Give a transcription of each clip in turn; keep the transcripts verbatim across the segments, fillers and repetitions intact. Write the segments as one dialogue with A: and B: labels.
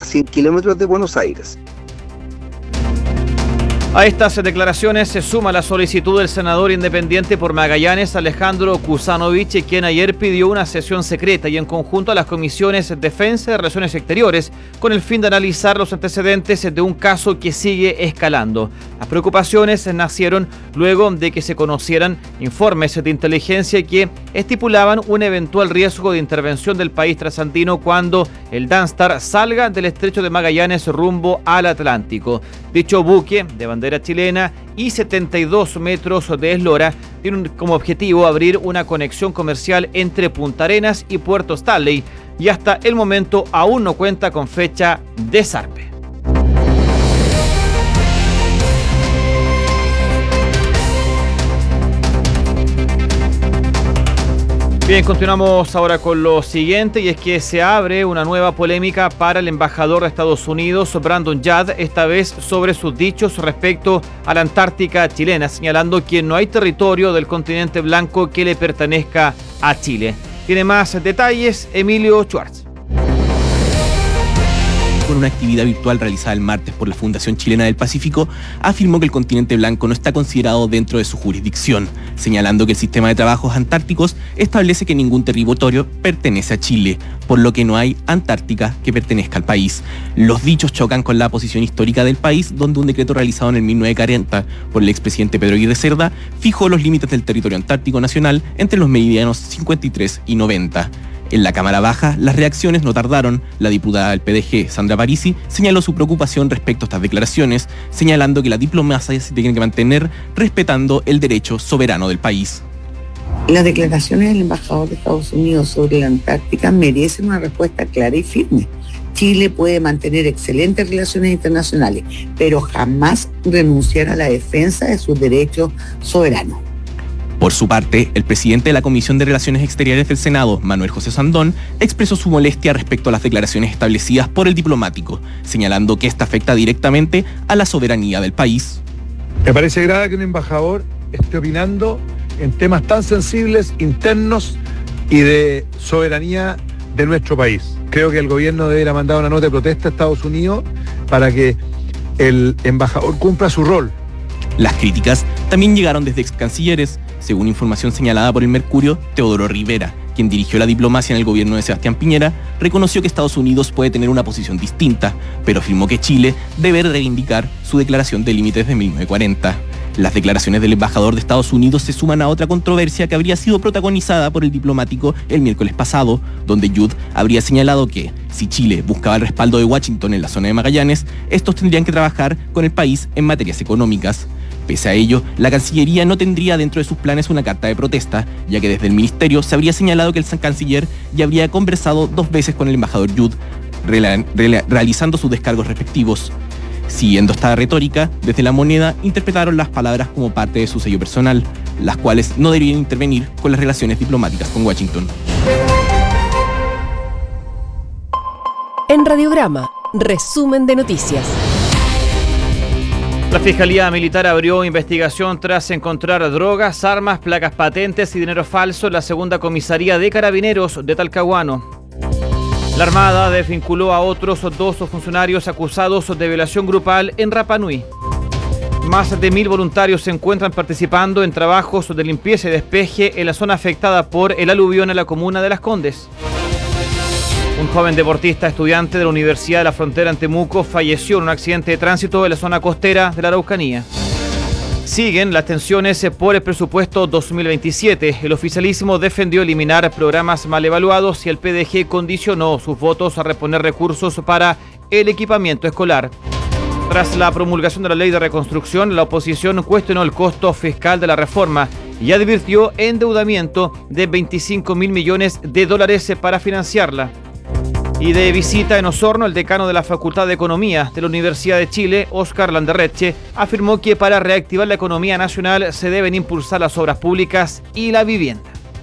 A: cien kilómetros de Buenos Aires.
B: A estas declaraciones se suma la solicitud del senador independiente por Magallanes, Alejandro Kusanovich, quien ayer pidió una sesión secreta y en conjunto a las comisiones Defensa y Relaciones Exteriores con el fin de analizar los antecedentes de un caso que sigue escalando. Las preocupaciones nacieron luego de que se conocieran informes de inteligencia que estipulaban un eventual riesgo de intervención del país trasandino cuando el Danstar salga del estrecho de Magallanes rumbo al Atlántico. Dicho buque de bandera chilena y setenta y dos metros de eslora tiene como objetivo abrir una conexión comercial entre Punta Arenas y Puerto Stanley y hasta el momento aún no cuenta con fecha de zarpe. Bien, continuamos ahora con lo siguiente y es que se abre una nueva polémica para el embajador de Estados Unidos, Brandon Judd, esta vez sobre sus dichos respecto a la Antártica chilena, señalando que no hay territorio del continente blanco que le pertenezca a Chile. Tiene más detalles Emilio Schwartz.
C: Con una actividad virtual realizada el martes por la Fundación Chilena del Pacífico, afirmó que el continente blanco no está considerado dentro de su jurisdicción, señalando que el sistema de trabajos antárticos establece que ningún territorio pertenece a Chile, por lo que no hay Antártica que pertenezca al país. Los dichos chocan con la posición histórica del país, donde un decreto realizado en el mil novecientos cuarenta por el expresidente Pedro Aguirre Cerda fijó los límites del territorio antártico nacional entre los meridianos cincuenta y tres y noventa. En la Cámara Baja, las reacciones no tardaron. La diputada del P D G, Sandra Parisi, señaló su preocupación respecto a estas declaraciones, señalando que la diplomacia se tiene que mantener respetando el derecho soberano del país.
D: Las declaraciones del embajador de Estados Unidos sobre la Antártica merecen una respuesta clara y firme. Chile puede mantener excelentes relaciones internacionales, pero jamás renunciar a la defensa de sus derechos soberanos.
C: Por su parte, el presidente de la Comisión de Relaciones Exteriores del Senado, Manuel José Sandón, expresó su molestia respecto a las declaraciones establecidas por el diplomático, señalando que esta afecta directamente a la soberanía del país.
E: Me parece grave que un embajador esté opinando en temas tan sensibles, internos y de soberanía de nuestro país. Creo que el gobierno debería mandar una nota de protesta a Estados Unidos para que el embajador cumpla su rol.
C: Las críticas también llegaron desde ex cancilleres. Según información señalada por el Mercurio, Teodoro Rivera, quien dirigió la diplomacia en el gobierno de Sebastián Piñera, reconoció que Estados Unidos puede tener una posición distinta, pero afirmó que Chile debe reivindicar su declaración de límites de mil novecientos cuarenta. Las declaraciones del embajador de Estados Unidos se suman a otra controversia que habría sido protagonizada por el diplomático el miércoles pasado, donde Judd habría señalado que, si Chile buscaba el respaldo de Washington en la zona de Magallanes, estos tendrían que trabajar con el país en materias económicas. Pese a ello, la Cancillería no tendría dentro de sus planes una carta de protesta, ya que desde el Ministerio se habría señalado que el canciller ya habría conversado dos veces con el embajador Judd, rela- rela- realizando sus descargos respectivos. Siguiendo esta retórica, desde La Moneda interpretaron las palabras como parte de su sello personal, las cuales no deberían intervenir con las relaciones diplomáticas con Washington.
F: En Radiograma, resumen de noticias.
B: La Fiscalía Militar abrió investigación tras encontrar drogas, armas, placas patentes y dinero falso en la segunda comisaría de Carabineros de Talcahuano. La Armada desvinculó a otros dos funcionarios acusados de violación grupal en Rapa Nui. Más de mil voluntarios se encuentran participando en trabajos de limpieza y despeje en la zona afectada por el aluvión en la comuna de Las Condes. Un joven deportista estudiante de la Universidad de la Frontera en Temuco falleció en un accidente de tránsito en la zona costera de la Araucanía. Siguen las tensiones por el presupuesto dos mil veintisiete. El oficialismo defendió eliminar programas mal evaluados y el P D G condicionó sus votos a reponer recursos para el equipamiento escolar. Tras la promulgación de la ley de reconstrucción, la oposición cuestionó el costo fiscal de la reforma y advirtió endeudamiento de veinticinco mil millones de dólares para financiarla. Y de visita en Osorno, el decano de la Facultad de Economía de la Universidad de Chile, Óscar Landerreche, afirmó que para reactivar la economía nacional se deben impulsar las obras públicas y la vivienda.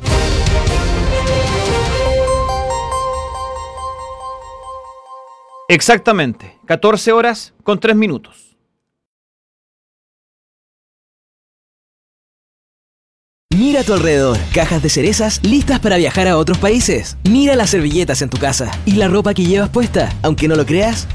B: Exactamente, catorce horas con tres minutos.
G: Mira a tu alrededor, cajas de cerezas listas para viajar a otros países. Mira las servilletas en tu casa y la ropa que llevas puesta. Aunque no lo creas,